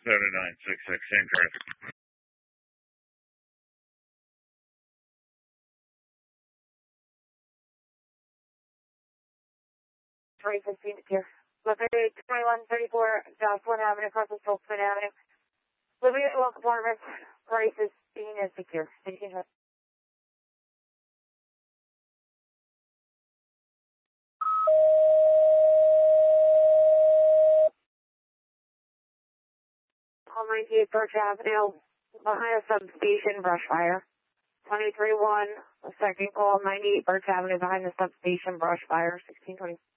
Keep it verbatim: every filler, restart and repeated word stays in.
seven nine six six, same traffic. three fifteen here. Located twenty-one thirty-four South One Avenue, across the Spokane Avenue. Living at Welcome Apartments, price is seen as secure. sixteen hundred. one ninety-eight Birch Avenue, behind a substation, brush fire. twenty-three one, second call, ninety-eight Birch Avenue, behind the substation, brush fire, sixteen twenty.